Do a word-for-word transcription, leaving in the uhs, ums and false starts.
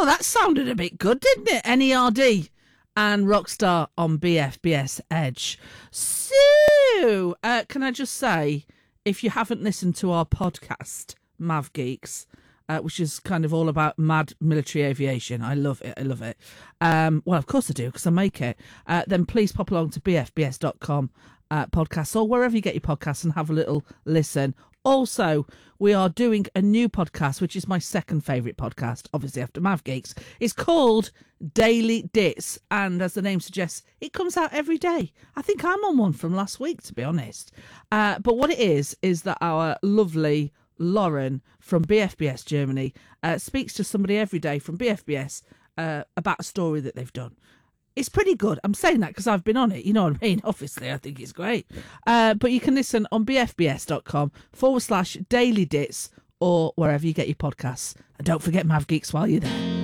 Oh, that sounded a bit good, didn't it? N E R D and Rockstar on B F B S Edge. So, uh, can I just say, if you haven't listened to our podcast, Mav Geeks, uh, which is kind of all about mad military aviation, I love it, I love it. Um, well, of course I do, because I make it. Uh, then please pop along to b f b s dot com uh, podcasts or wherever you get your podcasts and have a little listen. Also, we are doing a new podcast, which is my second favourite podcast, obviously after Mav Geeks. It's called Daily Dits, and as the name suggests, it comes out every day. I think I'm on one from last week, to be honest. Uh, but what it is, is that our lovely Lauren from B F B S Germany uh, speaks to somebody every day from B F B S uh, about a story that they've done. It's pretty good. I'm saying that because I've been on it. You know what I mean? Obviously, I think it's great. Uh, but you can listen on bfbs.com forward slash daily dits or wherever you get your podcasts. And don't forget Mav Geeks while you're there.